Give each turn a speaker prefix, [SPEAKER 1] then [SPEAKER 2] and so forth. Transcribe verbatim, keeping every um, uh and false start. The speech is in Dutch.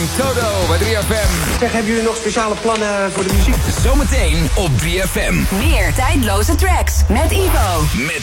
[SPEAKER 1] Toto bij drie F M.
[SPEAKER 2] Zeg, hebben jullie nog speciale plannen voor de muziek?
[SPEAKER 1] Zometeen op drie F M.
[SPEAKER 3] Meer tijdloze tracks met Ivo.
[SPEAKER 1] Met